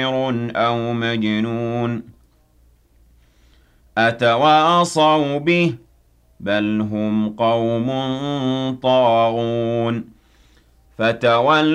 أَوْ مَجْنُونٌ أَتَوَاصَوْا بِهِ ۚ بَلْ هُمْ قَوْمٌ طَاغُونَ